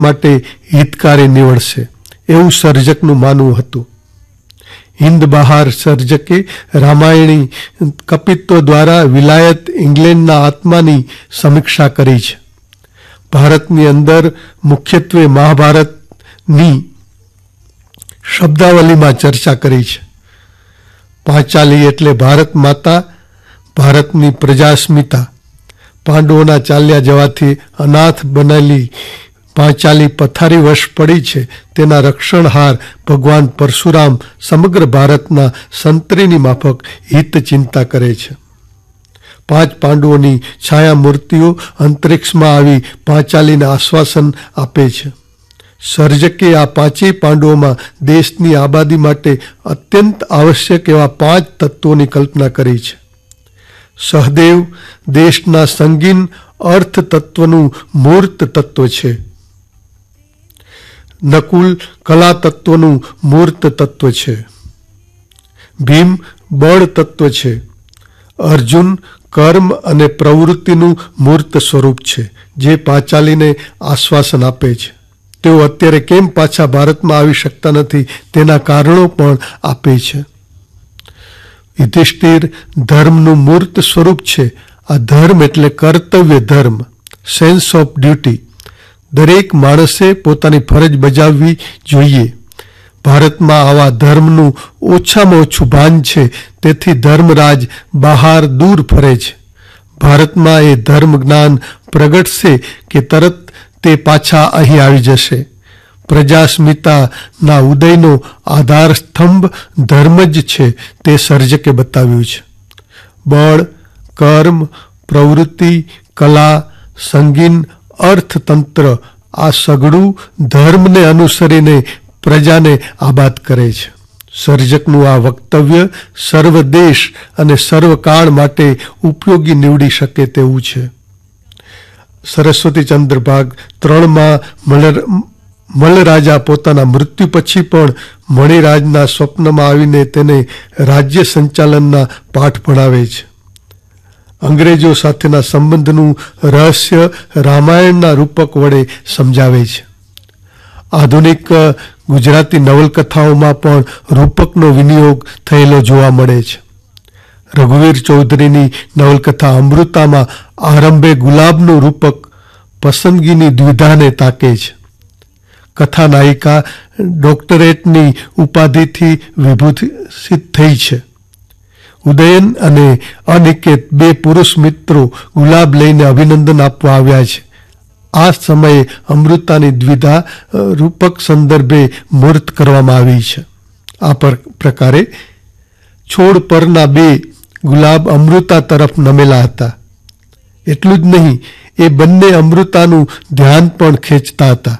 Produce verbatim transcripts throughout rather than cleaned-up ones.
માટે હિતકારી નીવડશે એવું સર્જકનું માનવું હતું. હિન્દ બહાર સર્જકે રામાયણી કપિત્વ દ્વારા વિલાયત ઇંગ્લેન્ડના આત્માની સમીક્ષા કરી છે. ભારતની અંદર મુખ્યત્વે મહાભારતની શબ્દાવલીમાં ચર્ચા કરી છે. પાંચાલી એટલે ભારત માતા, ભારતની પ્રજાસ્મિતા. પાંડવોના ચાલ્યા જવાથી અનાથ બનેલી પાંચાલી પથારી વશ પડી છે. તેના રક્ષણહાર ભગવાન પરશુરામ સમગ્ર ભારતના સંતરીની માફક હિત ચિંતા કરે છે. પાંચ પાંડવોની છાયા મૂર્તિઓ અંતરિક્ષમાં આવી પાંચાલીને આશ્વાસન આપે છે. સર્જકે આ પાંચેય પાંડવોમાં દેશની આબાદી માટે અત્યંત આવશ્યક એવા પાંચ તત્વોની કલ્પના કરી છે. સહદેવ દેશના સંગીન અર્થ તત્વનું મૂર્ત તત્વ છે. નકુલ કલા તત્વનું મૂર્ત તત્વ છે. ભીમ બળ તત્વ છે. અર્જુન કર્મ અને પ્રવૃત્તિનું મૂર્ત સ્વરૂપ છે, જે પાંચાલીને આશ્વાસન આપે છે. તેઓ અત્યારે કેમ પાછા ભારતમાં આવી શકતા નથી તેના કારણો પણ આપે છે. યુધિષ્ઠિર ધર્મનું મૂર્ત સ્વરૂપ છે. આ ધર્મ એટલે કર્તવ્ય ધર્મ, સેન્સ ઓફ ડ્યુટી. દરેક માણસે પોતાની ફરજ બજાવવી જોઈએ. ભારતમાં આવા ધર્મનું ઓછામાં ઓછું ભાન છે, તેથી ધર્મરાજ બહાર દૂર ફરે છે. ભારતમાં એ ધર્મ જ્ઞાન પ્રગટશે કે તરત તે પાછા અહીં આવી જશે. પ્રજાસ્મિતાના ઉદયનો આધાર સ્તંભ ધર્મ જ છે, તે સર્જકે બતાવ્યું છે. બળ, કર્મ, પ્રવૃત્તિ, કલા, સંગીન, અર્થતંત્ર આ સઘળું ધર્મને અનુસરીને પ્રજાને આબાદ કરે છે. સર્જકનું આ વક્તવ્ય સર્વ દેશ અને સર્વકાળ માટે ઉપયોગી નીવડી શકે તેવું છે. સરસ્વતી ચંદ્ર ભાગ ત્રણમાં મલ મલરાજા પોતાના મૃત્યુ પછી પણ મણિરાજના સ્વપ્નમાં આવીને તેને રાજ્ય સંચાલનના પાઠ ભણાવે છે. અંગ્રેજો સાથેના સંબંધનું રહસ્ય રામાયણના રૂપક વડે સમજાવે છે. આધુનિક ગુજરાતી નવલકથાઓમાં પણ રૂપકનો વિનિયોગ થયેલો જોવા મળે છે. રઘુવીર ચૌધરીની નવલકથા અમૃતામાં આરંભે ગુલાબનું રૂપક પસંદગીની દ્વિધાને તાકે છે. કથાનાયિકા ડોક્ટરેટની ઉપાધિથી વિભૂષિત થઈ છે. ઉદયન અને અનિકેત બે પુરુષ મિત્રો ગુલાબ લઈને અભિનંદન આપવા આવ્યા છે. આ સમયે અમૃતાની દ્વિધા રૂપક સંદર્ભે મૂર્ત કરવામાં આવી છે. આ પ્રકારે છોડ પરના બે ગુલાબ અમૃતા તરફ નમેલા હતા. એટલું જ નહીં, એ બંને અમૃતાનું ધ્યાન પણ ખેંચતા હતા.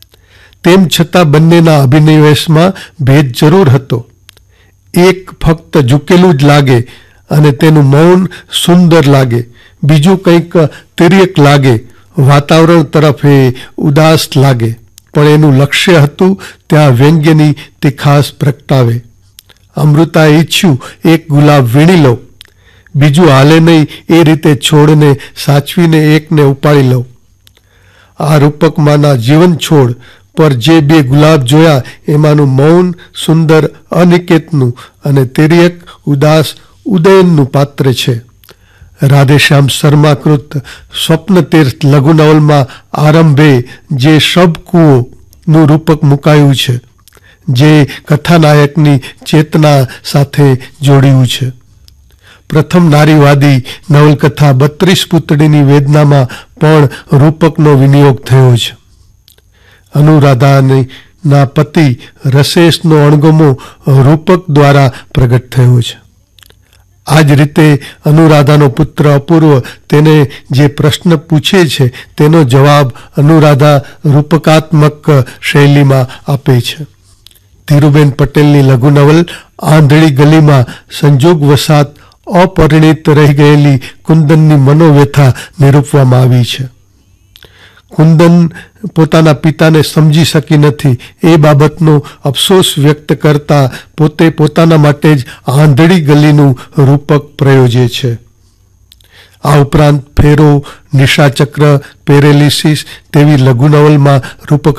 તેમ છતાં બંનેના અભિનિવેશમાં ભેદ જરૂર હતો. એક ફક્ત ઝૂકેલું જ લાગે અને તેનું મૌન સુંદર લાગે, બીજું કંઈક તિર્યક લાગે, વાતાવરણ તરફ એ ઉદાસ લાગે, પણ એનું લક્ષ્ય હતું ત્યાં વ્યંગ્યની તીખાસ પ્રગટાવે. અમૃતાએ ઈચ્છ્યું એક ગુલાબ વીણી લો, બીજું હાલે નહીં એ રીતે છોડને સાચવીને એકને ઉપાડી લો. આ રૂપકમાંના જીવન છોડ પર જે બે ગુલાબ જોયા એમાંનું મૌન સુંદર અનિકેતનું અને તિર્યક ઉદાસ ઉદયનનું પાત્ર છે. રાધેશ્યામ શર્માકૃત સ્વપ્ન તીર્થ લઘુ નવલમાં આરંભે જે શબકુઓનું રૂપક મુકાયું છે, જે કથાનાયકની ચેતના સાથે જોડ્યું છે. પ્રથમ નારીવાદી નવલકથા બત્રીસ પૂતળીની વેદનામાં પણ રૂપકનો વિનિયોગ થયો છે. અનુરાધાના પતિ રસેશનો અણગમો રૂપક દ્વારા પ્રગટ થયો છે. આ જ રીતે અનુરાધાનો પુત્ર અપૂર્વ તેને જે પ્રશ્ન પૂછે છે તેનો જવાબ અનુરાધા રૂપકાત્મક શૈલીમાં આપે છે. ધીરુબેન પટેલની લઘુ નવલ આંધળી ગલીમાં સંજોગ વસાત અપરિણિત રહી ગયેલી કુંદનની મનોવ્યથા નિરૂપવામાં આવી છે. કુંદન પોતાના પિતાને સમજી શકી નથી એ બાબતનો અફસોસ વ્યક્ત કરતા પોતે પોતાના માટે જ આંધળી ગલીનું રૂપક પ્રયોજે છે. આ ઉપરાંત ફેરો, નિશાચક્ર, પેરેલિસિસ તેવી લઘુ નવલમાં રૂપક